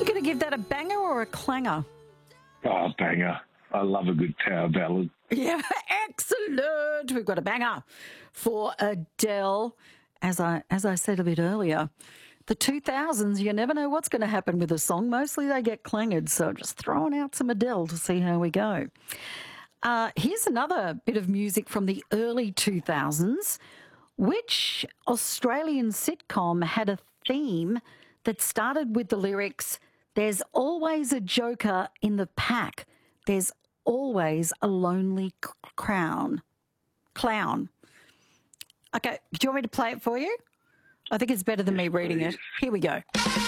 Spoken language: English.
You going to give that a banger or a clanger? Oh, banger. I love a good power ballad. Yeah, excellent. We've got a banger for Adele. As I said a bit earlier, the 2000s, you never know what's going to happen with a song. Mostly they get clanged, so just throwing out some Adele to see how we go. Here's another bit of music from the early 2000s. Which Australian sitcom had a theme that started with the lyrics, "There's always a joker in the pack. There's always a lonely clown." Okay, do you want me to play it for you? I think it's better than me reading it. Here we go.